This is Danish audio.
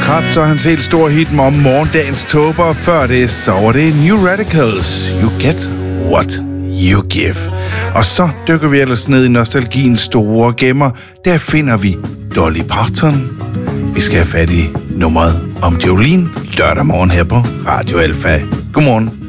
Kraft og hans helt store hit om morgendagens tåber. Før det, så var det New Radicals. You get what you give. Og så dykker vi ellers ned i nostalgiens store gemmer. Der finder vi Dolly Parton. Vi skal have fat i nummeret om Jolene lørdag morgen her på Radio Alfa. Godmorgen.